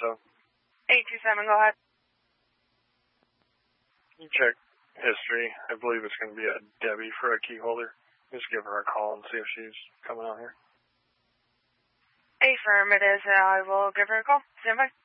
so. 827, go ahead. You check history. I believe it's going to be a Debbie for a key holder. Just give her a call and see if she's coming out here. Affirmative. I will give her a call. Stand by.